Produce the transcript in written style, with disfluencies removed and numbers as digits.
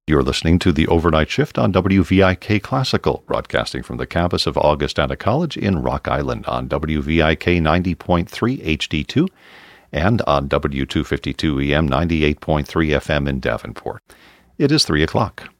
You're listening to the Overnight Shift on WVIK Classical, broadcasting from the campus of Augustana College in Rock Island on WVIK 90.3 HD2 and on W252 EM 98.3 FM in Davenport. It is 3 o'clock.